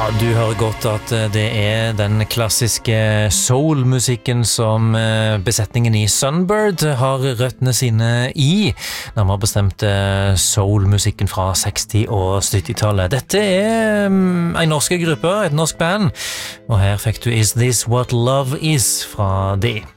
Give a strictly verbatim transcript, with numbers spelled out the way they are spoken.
Du hører godt at det er den klassiske soul-musikken som besetningen i Sunbird har røttene sine i, nærmere bestemt soul-musikken fra seksti- og syttitallet. Dette er en norsk gruppe, et norsk band, og her fikk du Is This What Love Is fra de.